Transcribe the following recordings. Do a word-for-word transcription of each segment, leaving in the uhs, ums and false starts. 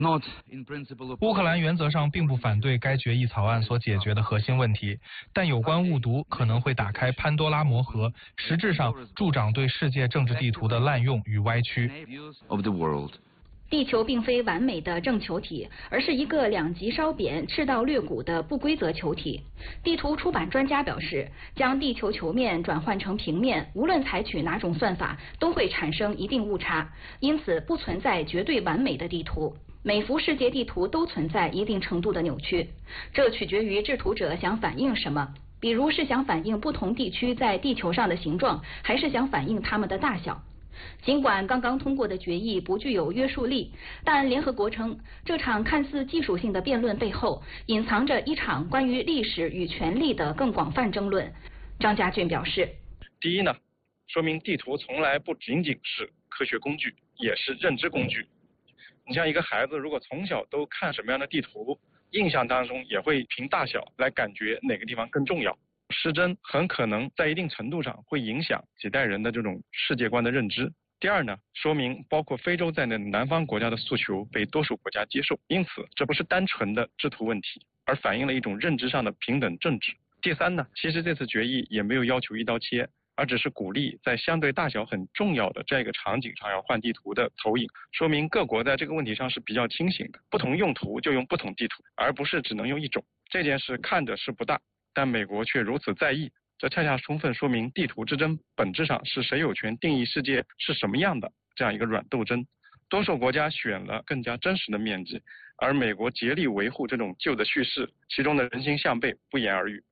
乌克兰原则上并不反对该决议草案所解决的核心问题，但有关误读可能会打开潘多拉魔盒，实质上助长对世界政治地图的滥用与歪曲。 地球并非完美的正球体，而是一个两极稍扁、赤道略鼓的不规则球体。地图出版专家表示，将地球球面转换成平面，无论采取哪种算法，都会产生一定误差，因此不存在绝对完美的地图。每幅世界地图都存在一定程度的扭曲，这取决于制图者想反映什么，比如是想反映不同地区在地球上的形状，还是想反映它们的大小。尽管刚刚通过的决议不具有约束力，但联合国称，这场看似技术性的辩论背后隐藏着一场关于历史与权力的更广泛争论。张家俊表示， 第一呢，说明地图从来不仅仅是科学工具，也是认知工具。你像一个孩子如果从小都看什么样的地图，印象当中也会凭大小来感觉哪个地方更重要。失真很可能在一定程度上会影响几代人的这种世界观的认知。第二呢，说明包括非洲在内的南方国家的诉求被多数国家接受，因此这不是单纯的制图问题，而反映了一种认知上的平等政治。第三呢，其实这次决议也没有要求一刀切，而只是鼓励在相对大小很重要的这样一个场景上要换地图的投影，说明各国在这个问题上是比较清醒的，不同用途就用不同地图，而不是只能用一种。这件事看着是不大，但美国却如此在意，这恰恰充分说明地图之争本质上是谁有权定义世界是什么样的这样一个软斗争。多数国家选了更加真实的面积，而美国竭力维护这种旧的叙事，其中的人心向背不言而喻。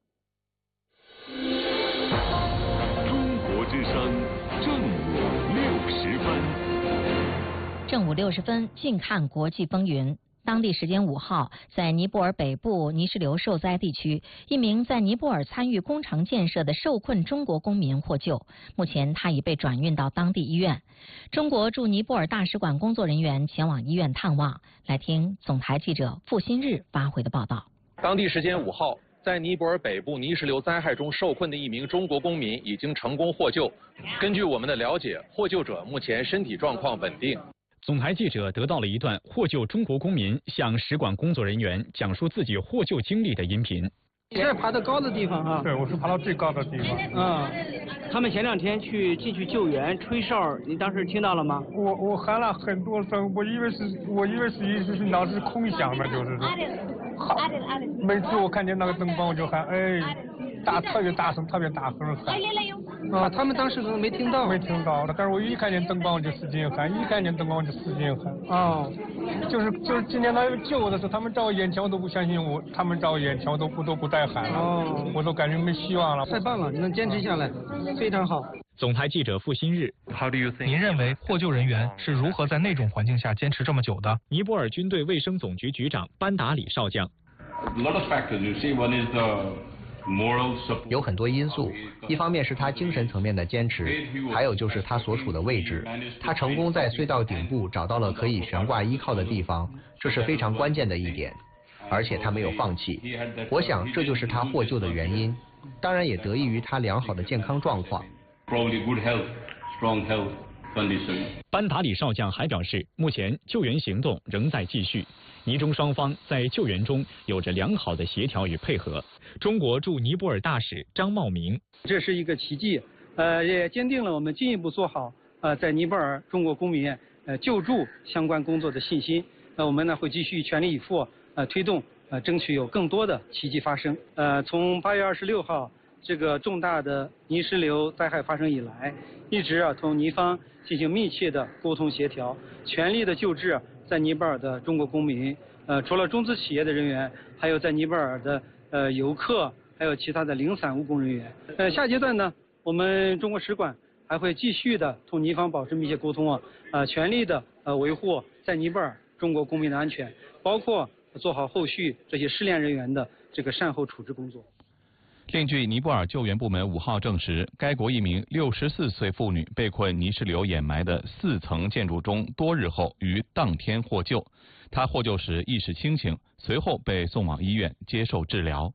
中国之声正午六十分， 正午六十分，近看国际风云。当地时间五号，在尼泊尔北部泥石流受灾地区，一名在尼泊尔参与工程建设的受困中国公民获救，目前他已被转运到当地医院。中国驻尼泊尔大使馆工作人员前往医院探望，来听总台记者付新日发回的报道。 当地时间五号，在尼泊尔北部泥石流灾害中受困的一名中国公民已经成功获救。根据我们的了解，获救者目前身体状况稳定。 总台记者得到了一段获救中国公民向使馆工作人员讲述自己获救经历的音频。 你是爬到高的地方啊？ 对，我是爬到最高的地方。 嗯，他们前两天去进去救援，吹哨，你当时听到了吗？ 我我喊了很多声，我以为是我以为是一直是脑子空响的，就是说。好，每次我看见那个灯光，我就喊，哎，大特别大声，特别大声喊。 啊，他们当时可能没听到。 没听到，但是我一看见灯光我就使劲喊，一看见灯光我就使劲喊。 哦， 就是就是今天他们救我的时候，他们在我眼前我都不相信我，他们在我眼前我都不都不带喊了。哦，我都感觉没希望了。 太棒了，你能坚持下来，非常好。 总台记者付新日， How do you think? 您认为获救人员是如何在那种环境下坚持这么久的？ 尼泊尔军队卫生总局局长班达里少将。 A lot of factors. You see, one is the moral support. 有很多因素，一方面是他精神层面的坚持，还有就是他所处的位置。他成功在隧道顶部找到了可以悬挂依靠的地方，这是非常关键的一点。而且他没有放弃，我想这就是他获救的原因。当然也得益于他良好的健康状况。 Probably good health, strong health condition. 班达里少将还表示，目前救援行动仍在继续。尼中双方在救援中有着良好的协调与配合。中国驻尼泊尔大使张茂明， 这是一个奇迹，呃，也坚定了我们进一步做好呃在尼泊尔中国公民呃救助相关工作的信心。呃，我们呢会继续全力以赴呃推动呃争取有更多的奇迹发生。呃，从八月二十六号这个重大的泥石流灾害发生以来，一直啊同尼方进行密切的沟通协调，全力的救治在尼泊尔的中国公民，呃，除了中资企业的人员，还有在尼泊尔的呃游客，还有其他的零散务工人员。呃，下阶段呢，我们中国使馆还会继续的同尼方保持密切沟通啊，呃，全力的呃维护在尼泊尔中国公民的安全，包括做好后续这些失联人员的这个善后处置工作。 另据尼泊尔救援部门五号证实，该国一名六十四岁妇女被困泥石流掩埋的四层建筑中多日后，于当天获救。她获救时意识清醒，随后被送往医院接受治疗。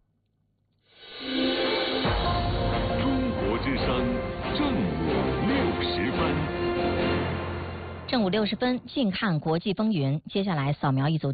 中国之声正午六十分。 正午六十分，近看国际风云。接下来扫描一组。